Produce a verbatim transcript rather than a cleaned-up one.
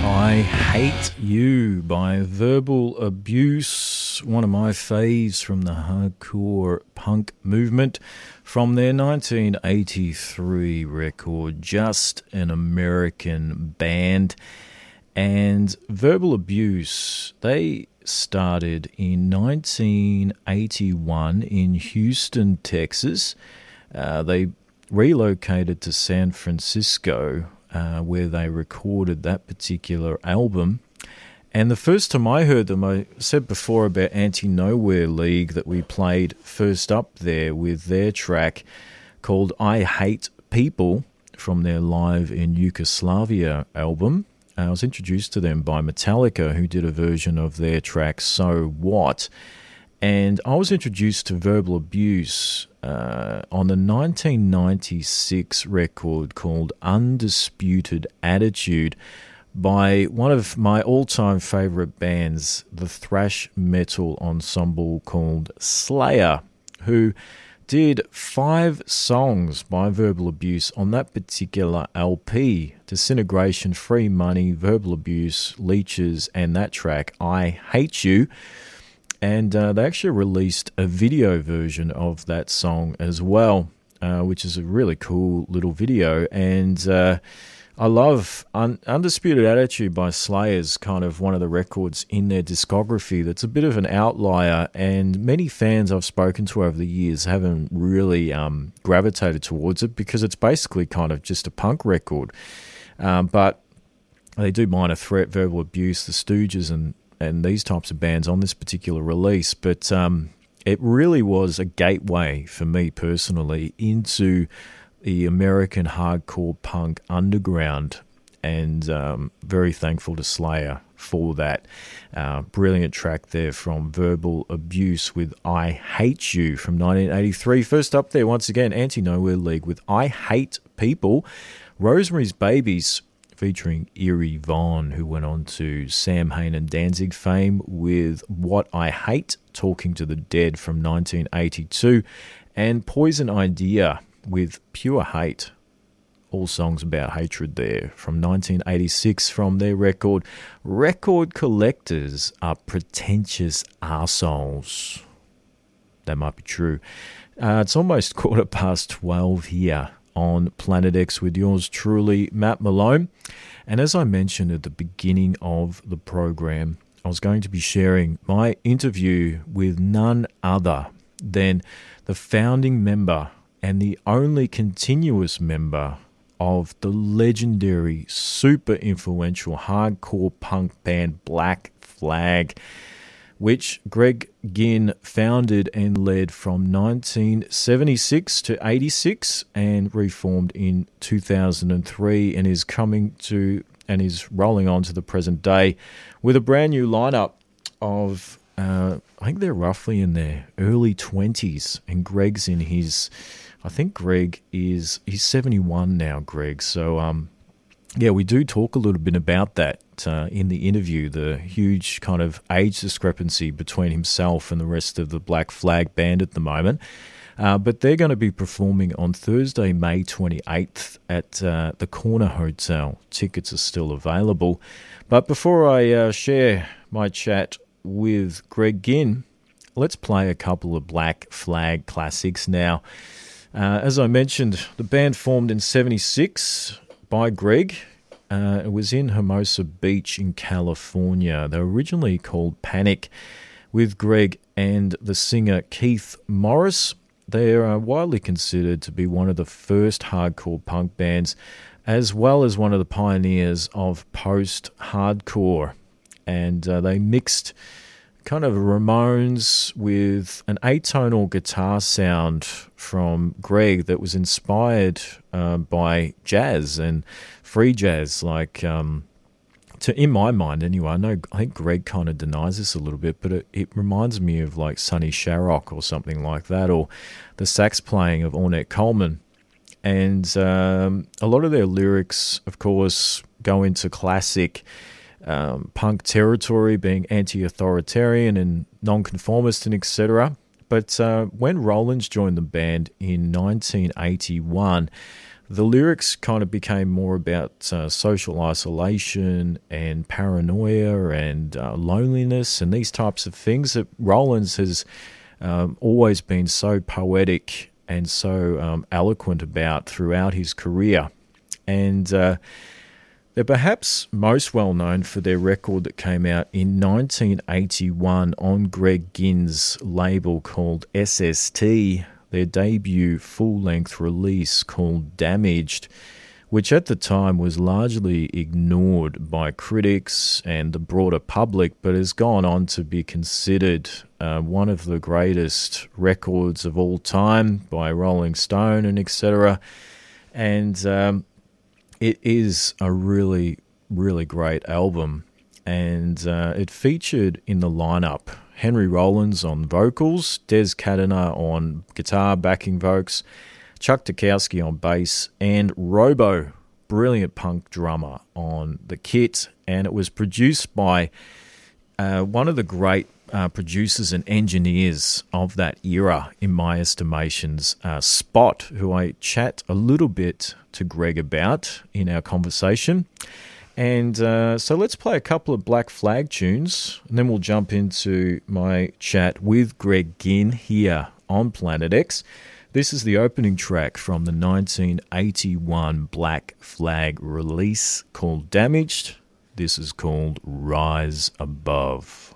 I Hate You by Verbal Abuse, one of my faves from the hardcore punk movement from their nineteen eighty-three record, Just an American Band. And Verbal Abuse, they started in nineteen eighty-one in Houston, Texas. Uh, they relocated to San Francisco, Uh, where they recorded that particular album. And the first time I heard them, I said before about Anti-Nowhere League that we played first up there with their track called I Hate People from their Live in Yugoslavia album. I was introduced to them by Metallica, who did a version of their track So What? And I was introduced to Verbal Abuse uh, on the nineteen ninety-six record called Undisputed Attitude by one of my all-time favourite bands, the thrash metal ensemble called Slayer, who did five songs by Verbal Abuse on that particular L P: Disintegration, Free Money, Verbal Abuse, Leeches, and that track, I Hate You. And uh, they actually released a video version of that song as well, uh, which is a really cool little video. And uh, I love Un- Undisputed Attitude by Slayer's kind of one of the records in their discography that's a bit of an outlier, and many fans I've spoken to over the years haven't really um, gravitated towards it because it's basically kind of just a punk record. Um, but they do Minor Threat, Verbal Abuse, The Stooges, and and these types of bands on this particular release, but um, it really was a gateway for me personally into the American hardcore punk underground, and um, very thankful to Slayer for that. Uh, brilliant track there from Verbal Abuse with I Hate You from nineteen eighty-three. First up there, once again, Anti-Nowhere League with I Hate People. Rosemary's Babies featuring Eerie Von, who went on to Sam Hain and Danzig fame with What I Hate, Talking to the Dead from nineteen eighty-two, and Poison Idea with Pure Hate, all songs about hatred there, from nineteen eighty-six from their record Record Collectors Are Pretentious Arseholes. That might be true. Uh, it's almost quarter past twelve here on Planet X with yours truly, Matt Malone. And as I mentioned at the beginning of the program, I was going to be sharing my interview with none other than the founding member and the only continuous member of the legendary, super influential hardcore punk band Black Flag, which Greg Ginn founded and led from nineteen seventy-six to eighty-six and reformed in two thousand three, and is coming to and is rolling on to the present day with a brand new lineup of, uh, I think they're roughly in their early twenties, and Greg's in his, I think Greg is, he's seventy-one now, Greg, so um, yeah, we do talk a little bit about that uh, in the interview, the huge kind of age discrepancy between himself and the rest of the Black Flag band at the moment. Uh, but they're going to be performing on Thursday, May twenty-eighth at uh, the Corner Hotel. Tickets are still available. But before I uh, share my chat with Greg Ginn, let's play a couple of Black Flag classics now. Uh, as I mentioned, the band formed in seventy-six by Greg. Uh, it was in Hermosa Beach in California. They were originally called Panic, with Greg and the singer Keith Morris. They are widely considered to be one of the first hardcore punk bands, as well as one of the pioneers of post-hardcore. And uh, they mixed kind of Ramones with an atonal guitar sound from Greg that was inspired uh, by jazz and free jazz, like um, to in my mind anyway. I know I think Greg kind of denies this a little bit, but it, it reminds me of like Sonny Sharrock or something like that, or the sax playing of Ornette Coleman. And um, a lot of their lyrics, of course, go into classic Um, punk territory, being anti-authoritarian and non-conformist and et cetera. But uh, when Rollins joined the band in nineteen eighty-one, the lyrics kind of became more about uh, social isolation and paranoia and uh, loneliness and these types of things that Rollins has um, always been so poetic and so um, eloquent about throughout his career. And uh, they're perhaps most well known for their record that came out in nineteen eighty-one on Greg Ginn's label called S S T, their debut full-length release called Damaged, which at the time was largely ignored by critics and the broader public, but has gone on to be considered uh, one of the greatest records of all time by Rolling Stone and et cetera. And um, it is a really, really great album. And uh, it featured in the lineup Henry Rollins on vocals, Des Cadena on guitar, backing vocals, Chuck Dukowski on bass, and Robo, brilliant punk drummer, on the kit. And it was produced by uh, one of the great uh, producers and engineers of that era, in my estimations, uh, Spot, who I chat a little bit to Greg about in our conversation. And uh, so let's play a couple of Black Flag tunes, and then we'll jump into my chat with Greg Ginn here on Planet X. This is the opening track from the nineteen eighty-one Black Flag release called Damaged. This is called Rise Above.